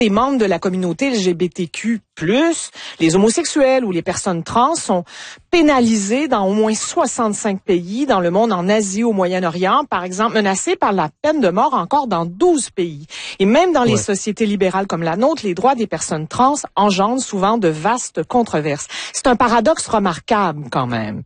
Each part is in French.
Les membres de la communauté LGBTQ+, les homosexuels ou les personnes trans sont pénalisés dans au moins 65 pays dans le monde, en Asie, au Moyen-Orient, par exemple, menacés par la peine de mort encore dans 12 pays. Et même dans les sociétés libérales comme la nôtre, les droits des personnes trans engendrent souvent de vastes controverses. C'est un paradoxe remarquable quand même,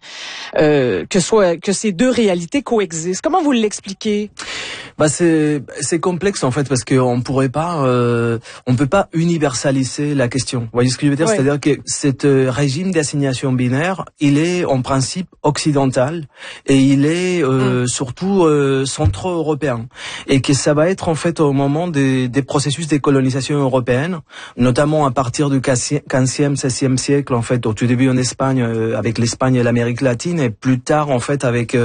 que ces deux réalités coexistent. Comment vous l'expliquez? C'est complexe en fait, parce qu'on pourrait pas, on peut pas universaliser la question. Vous voyez ce que je veux dire? C'est-à-dire que cet régime d'assignation binaire, il est en principe occidental et il est surtout centro-européen, et que ça va être en fait au moment des processus de colonisation européenne, notamment à partir du 15e, 16e siècle en fait, au tout début en Espagne avec l'Espagne et l'Amérique latine, et plus tard en fait avec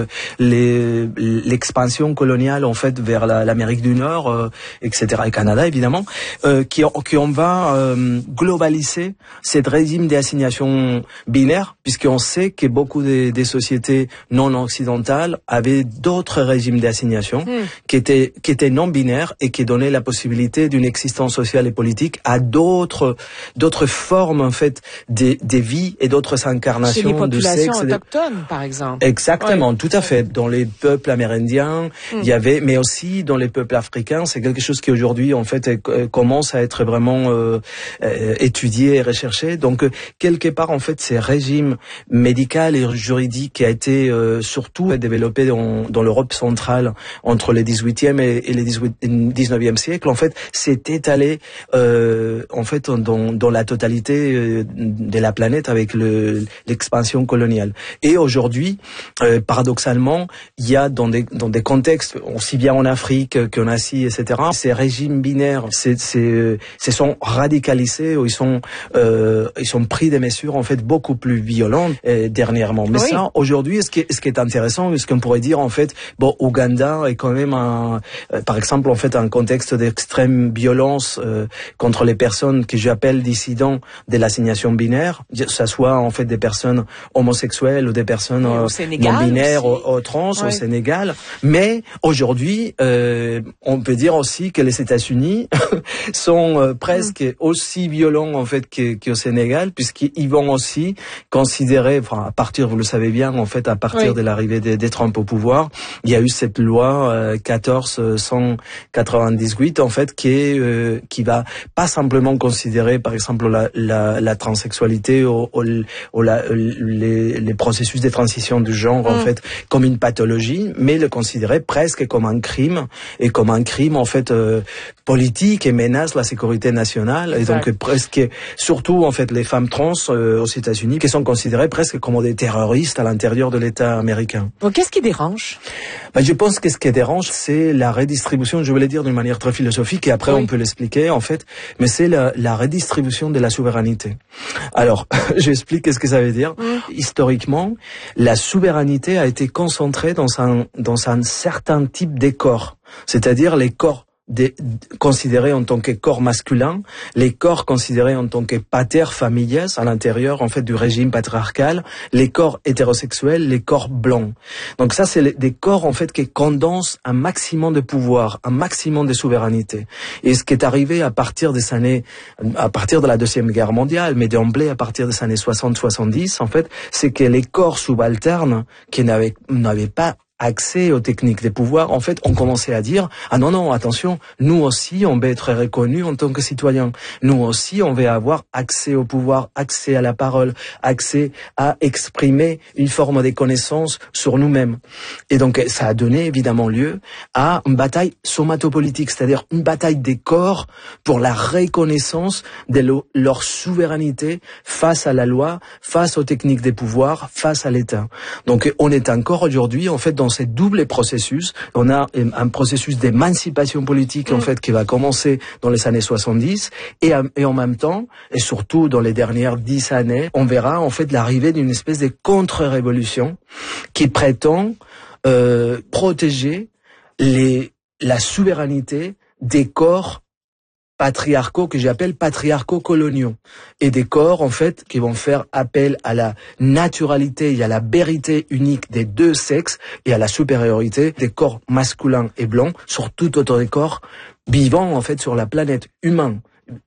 l'expansion coloniale en fait vers l'Amérique du Nord, etc. et Canada évidemment, qui on va globaliser cette régime d'assignation binaire, puisqu'on sait que beaucoup des sociétés non occidentales avaient d'autres régimes d'assignation qui étaient non binaires et qui donnaient la possibilité d'une existence sociale et politique à d'autres formes en fait des vies et d'autres incarnations. Chez les populations sexe, autochtones, par exemple. Exactement, tout à fait. Dans les peuples amérindiens, il y avait, mais aussi dans les peuples africains, c'est quelque chose qui aujourd'hui en fait commence à être vraiment étudié et recherché. Donc quelque part en fait, ces régimes médical et juridiques qui a été surtout développé dans l'Europe centrale entre les 18e et les 19e siècles, en fait, s'est étalé en fait dans la totalité de la planète avec l'expansion coloniale. Et aujourd'hui, paradoxalement, il y a dans des contextes aussi bien en Afrique qu'en Asie, etc., ces régimes binaires se sont radicalisés, ou ils sont pris des mesures en fait beaucoup plus violentes dernièrement. Mais ça, aujourd'hui, ce qui est intéressant, ce qu'on pourrait dire en fait, bon, Ouganda est quand même par exemple en fait un contexte d'extrême violence contre les personnes que j'appelle dissidents de l'assignation binaire, que ce soit en fait des personnes homosexuelles ou des personnes non binaires ou trans au Sénégal. Mais aujourd'hui, on peut dire aussi que les États-Unis sont presque aussi violents en fait qu'au Sénégal, puisqu'ils vont aussi considérer, enfin à partir, vous le savez bien, en fait à partir de l'arrivée des Trump au pouvoir, il y a eu cette loi 1498 en fait qui va pas simplement considérer par exemple la transsexualité ou les processus de transition du genre en fait comme une pathologie, mais le considérer presque comme un crime, et comme un crime en fait politique, et menace la sécurité nationale. Et donc presque, surtout en fait les femmes trans aux États-Unis, qui sont considérées presque comme des terroristes à l'intérieur de l'État américain. Donc, qu'est-ce qui dérange? Je pense que ce qui dérange, c'est la redistribution, je voulais dire d'une manière très philosophique, et après on peut l'expliquer en fait, mais c'est la redistribution de la souveraineté. Alors, j'explique ce que ça veut dire. Historiquement, la souveraineté a été concentrée dans un certain type de corps, c'est-à-dire les corps considérés en tant que corps masculin, les corps considérés en tant que pater familias à l'intérieur en fait du régime patriarcal, les corps hétérosexuels, les corps blancs. Donc ça, c'est des corps en fait qui condensent un maximum de pouvoir, un maximum de souveraineté. Et ce qui est arrivé à partir de la Deuxième Guerre mondiale, mais d'emblée à partir des années 60-70, en fait, c'est que les corps subalternes qui n'avaient pas accès aux techniques des pouvoirs, en fait, on commençait à dire, ah non, attention, nous aussi, on veut être reconnus en tant que citoyens. Nous aussi, on veut avoir accès au pouvoir, accès à la parole, accès à exprimer une forme de connaissance sur nous-mêmes. Et donc, ça a donné évidemment lieu à une bataille somatopolitique, c'est-à-dire une bataille des corps pour la reconnaissance de leur souveraineté face à la loi, face aux techniques des pouvoirs, face à l'État. Donc, on est encore aujourd'hui, en fait, dans ces doubles processus. On a un processus d'émancipation politique, en fait, qui va commencer dans les années 70, et en même temps, et surtout dans les dernières 10 années, on verra, en fait, l'arrivée d'une espèce de contre-révolution qui prétend protéger la souveraineté des corps patriarcaux que j'appelle patriarcaux-coloniaux, et des corps en fait qui vont faire appel à la naturalité et à la vérité unique des deux sexes et à la supériorité des corps masculins et blancs sur tout autre corps vivant en fait sur la planète humain.